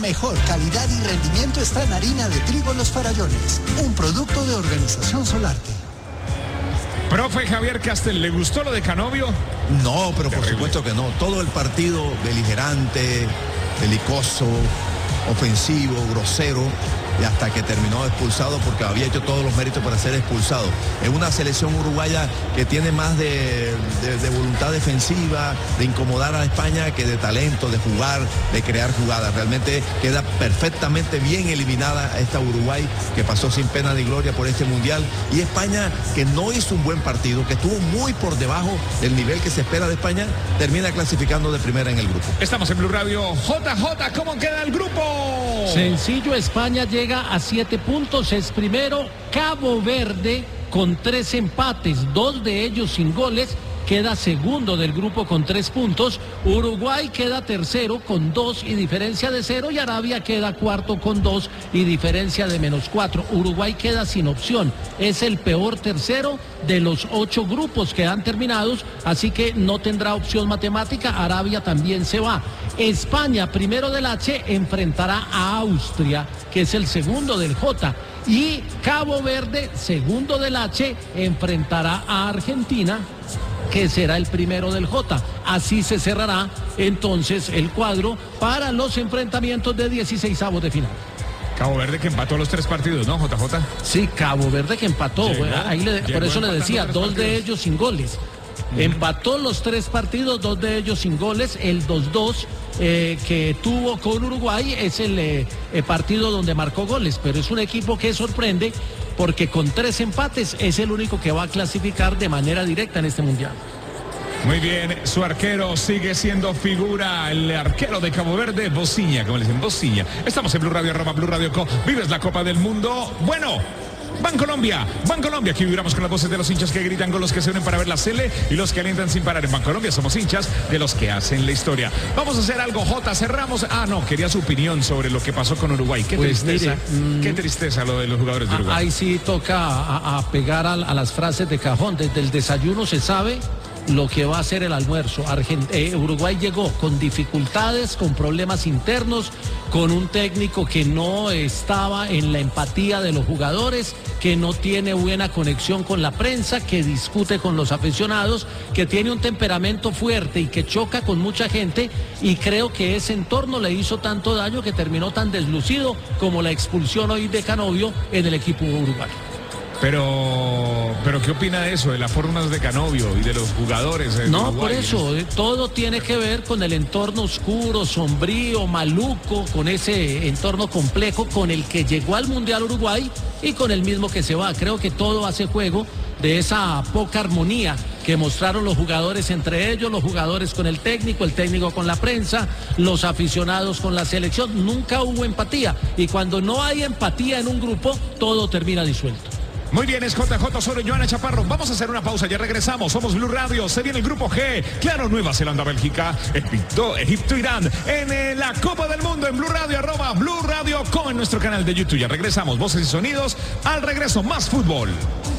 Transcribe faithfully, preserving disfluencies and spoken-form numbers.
mejor calidad y rendimiento está en harina de trigo Los Farallones, un producto de Organización Solarte. Profe Javier Castel, ¿le gustó lo de Canovio? No, pero Terrible. Por supuesto que no. Todo el partido beligerante, belicoso, ofensivo, grosero, y hasta que terminó expulsado porque había hecho todos los méritos para ser expulsado. Es una selección uruguaya que tiene más de, de, de voluntad defensiva, de incomodar a España, que de talento, de jugar, de crear jugadas. Realmente queda perfectamente bien eliminada esta Uruguay, que pasó sin pena ni gloria por este Mundial. Y España, que no hizo un buen partido, que estuvo muy por debajo del nivel que se espera de España, termina clasificando de primera en el grupo. Estamos en Blue Radio. J J, ¿cómo queda el grupo? Sencillo, España llega a siete puntos, es primero. Cabo Verde con tres empates, dos de ellos sin goles, queda segundo del grupo con tres puntos. Uruguay queda tercero con dos y diferencia de cero, y Arabia queda cuarto con dos y diferencia de menos cuatro. Uruguay queda sin opción, es el peor tercero de los ocho grupos que han terminados, así que no tendrá opción matemática. Arabia también se va. España, primero del H, enfrentará a Austria, que es el segundo del J, y Cabo Verde, segundo del H, enfrentará a Argentina, que será el primero del J. Así se cerrará entonces el cuadro para los enfrentamientos de dieciseisavos de final. Cabo Verde que empató los tres partidos, ¿no, J J? Sí, Cabo Verde que empató. Llegó, Ahí le, por eso le decía, dos partidos. de ellos sin goles. Mm. Empató los tres partidos, dos de ellos sin goles. El dos dos eh, que tuvo con Uruguay es el eh, eh, partido donde marcó goles, pero es un equipo que sorprende porque con tres empates es el único que va a clasificar de manera directa en este Mundial. Muy bien, su arquero sigue siendo figura, el arquero de Cabo Verde, Bociña, como le dicen, Bociña. Estamos en Blue Radio, arroba Blue Radio Co. Vives la Copa del Mundo. Bueno, Bancolombia, Bancolombia, aquí vibramos con las voces de los hinchas que gritan, con los que se unen para ver la Cele y los que alientan sin parar. En Bancolombia somos hinchas de los que hacen la historia. Vamos a hacer algo, Jota, cerramos. Ah, no, quería su opinión sobre lo que pasó con Uruguay. Qué pues tristeza, mire, mmm, qué tristeza lo de los jugadores de Uruguay. Ahí sí toca a, a pegar a, a las frases de cajón. Desde el desayuno se sabe lo que va a ser el almuerzo. Argent eh, Uruguay llegó con dificultades, con problemas internos, con un técnico que no estaba en la empatía de los jugadores, que no tiene buena conexión con la prensa, que discute con los aficionados, que tiene un temperamento fuerte y que choca con mucha gente, y creo que ese entorno le hizo tanto daño que terminó tan deslucido como la expulsión hoy de Canovio en el equipo uruguayo. Pero, pero ¿qué opina de eso, de las formas de Canovio y de los jugadores? Eh, no, Uruguay, por eso, eh, todo tiene que ver con el entorno oscuro, sombrío, maluco, con ese entorno complejo con el que llegó al Mundial Uruguay y con el mismo que se va. Creo que todo hace juego de esa poca armonía que mostraron los jugadores entre ellos, los jugadores con el técnico, el técnico con la prensa, los aficionados con la selección. Nunca hubo empatía, y cuando no hay empatía en un grupo, todo termina disuelto. Muy bien, es J J sobre Joana Chaparro. Vamos a hacer una pausa, ya regresamos. Somos Blue Radio, se viene el grupo G. Claro, Nueva Zelanda, Bélgica, Egipto, Egipto, Irán. En eh, la Copa del Mundo en Blue Radio, arroba Blue Radio, con en nuestro canal de YouTube. Ya regresamos, voces y sonidos. Al regreso, más fútbol.